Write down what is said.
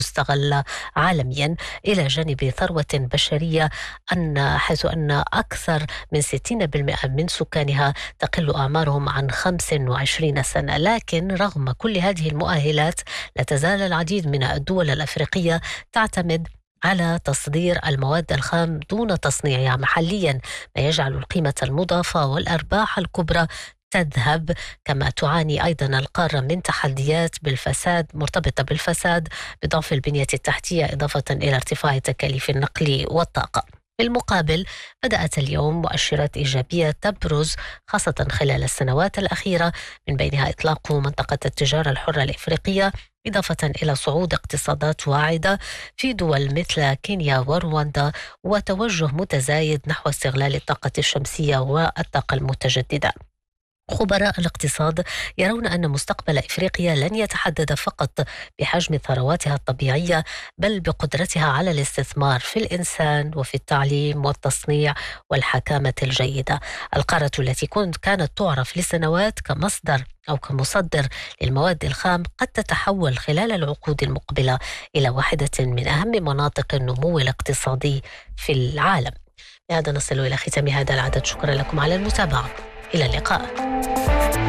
مستغلة عالميا، إلى جانب ثروة بشرية حيث أن أكثر من 60% من سكانها تقل أعمارهم عن 25 سنة. لكن رغم كل هذه المؤهلات، لا تزال العديد من الدول الأفريقية تعتمد على تصدير المواد الخام دون تصنيعها محليا، ما يجعل القيمة المضافة والأرباح الكبرى تذهب. كما تعاني أيضا القارة من تحديات مرتبطة بالفساد، بضعف البنية التحتية، إضافة إلى ارتفاع تكاليف النقل والطاقة. بالمقابل، بدأت اليوم مؤشرات إيجابية تبرز، خاصة خلال السنوات الأخيرة، من بينها إطلاق منطقة التجارة الحرة الإفريقية، إضافة إلى صعود اقتصادات واعدة في دول مثل كينيا ورواندا، وتوجه متزايد نحو استغلال الطاقة الشمسية والطاقة المتجددة. خبراء الاقتصاد يرون أن مستقبل إفريقيا لن يتحدد فقط بحجم ثرواتها الطبيعية، بل بقدرتها على الاستثمار في الإنسان وفي التعليم والتصنيع والحكامة الجيدة. القارة التي كانت تعرف لسنوات كمصدر أو كمصدر للمواد الخام قد تتحول خلال العقود المقبلة إلى واحدة من أهم مناطق النمو الاقتصادي في العالم. بهذا نصل إلى ختام هذا العدد. شكرا لكم على المتابعة. إلى اللقاء.